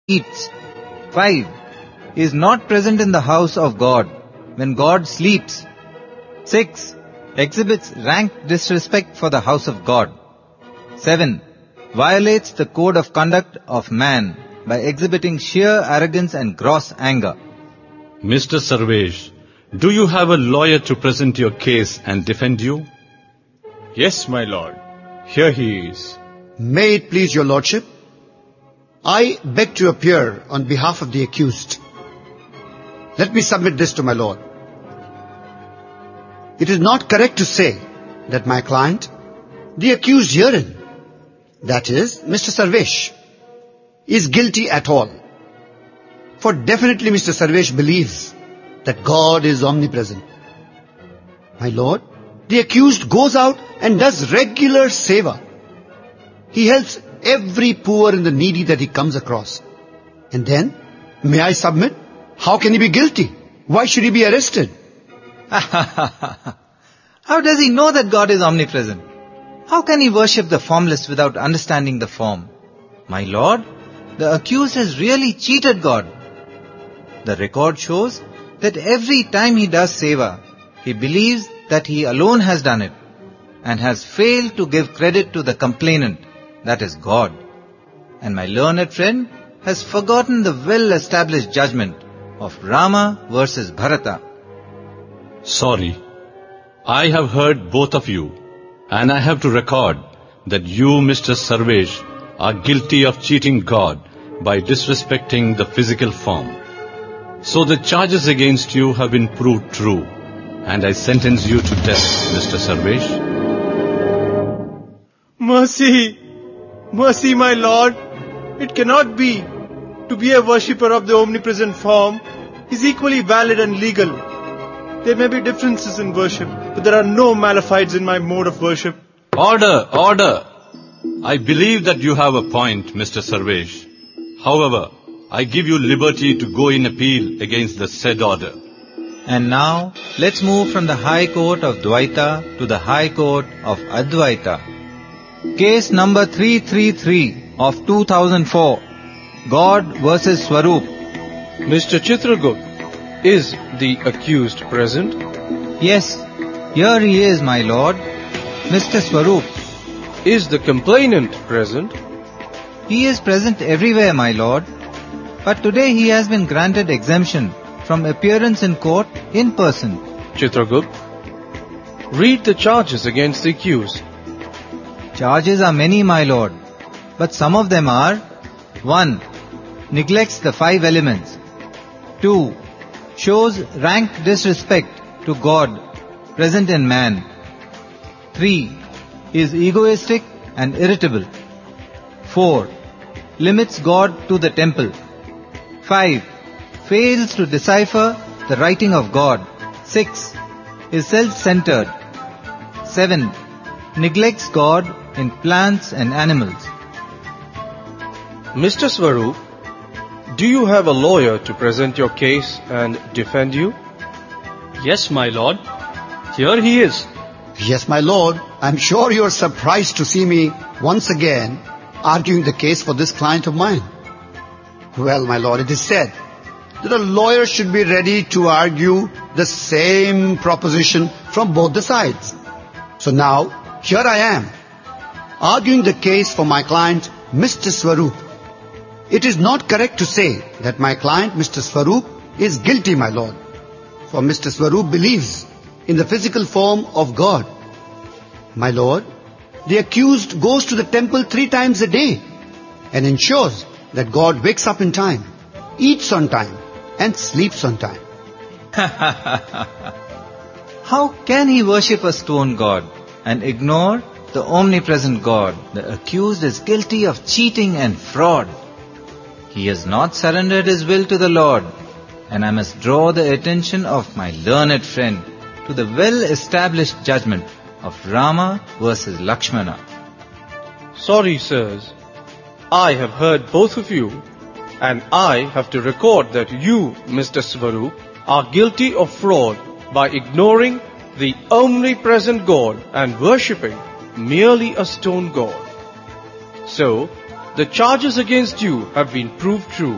eats. 5. Is not present in the house of God when God sleeps. 6. Exhibits rank disrespect for the house of God. 7. Violates the code of conduct of man by exhibiting sheer arrogance and gross anger. Mr. Sarvesh, do you have a lawyer to present your case and defend you? Yes, my lord. Here he is. May it please your lordship, I beg to appear on behalf of the accused. Let me submit this to my lord. It is not correct to say that my client, the accused herein, that is, Mr. Sarvesh, is guilty at all. For definitely Mr. Sarvesh believes that God is omnipresent. My lord, the accused goes out and does regular seva. He helps every poor and the needy that he comes across. And then, may I submit, how can he be guilty? Why should he be arrested? How does he know that God is omnipresent? How can he worship the formless without understanding the form? My lord, the accused has really cheated God. The record shows that every time he does seva, he believes that he alone has done it and has failed to give credit to the complainant, that is God. And my learned friend has forgotten the well-established judgment of Rama versus Bharata. Sorry, I have heard both of you, and I have to record that you, Mr. Sarvesh, are guilty of cheating God by disrespecting the physical form. So the charges against you have been proved true, and I sentence you to death, Mr. Sarvesh. Mercy! Mercy, my lord! It cannot be. To be a worshipper of the omnipresent form is equally valid and legal. There may be differences in worship, but there are no malefides in my mode of worship. Order! Order! I believe that you have a point, Mr. Sarvesh. However, I give you liberty to go in appeal against the said order. And now, let's move from the High Court of Dvaita to the High Court of Advaita. Case number 333 of 2004. God versus Swarup. Mr. Chitragupta, is the accused present? Yes, here he is, my lord. Mr. Swarup. Is the complainant present? He is present everywhere, my lord. But today he has been granted exemption from appearance in court in person. Chitragupta, read the charges against the accused. Charges are many, my lord, but some of them are: 1. Neglects the 5 elements. 2. Shows rank disrespect to God present in man. 3. Is egoistic and irritable. 4. Limits God to the temple. 5. Fails to decipher the writing of God. 6. Is self-centered. 7. Neglects God in plants and animals. Mr. Swarup, do you have a lawyer to present your case and defend you? Yes, my lord. Here he is. Yes, my lord, I'm sure you're surprised to see me once again arguing the case for this client of mine. Well, my lord, it is said that a lawyer should be ready to argue the same proposition from both the sides. So now, here I am, arguing the case for my client, Mr. Swarup. It is not correct to say that my client, Mr. Swarup, is guilty, my lord. For Mr. Swarup believes in the physical form of God. My lord, the accused goes to the temple 3 times a day and ensures that God wakes up in time, eats on time, and sleeps on time. How can he worship a stone god and ignore the omnipresent God? The accused is guilty of cheating and fraud. He has not surrendered his will to the Lord, and I must draw the attention of my learned friend to the well-established judgment of Rama versus Lakshmana. Sorry, sirs. I have heard both of you, and I have to record that you, Mr. Swarup, are guilty of fraud by ignoring the omnipresent God and worshipping merely a stone god. So, the charges against you have been proved true.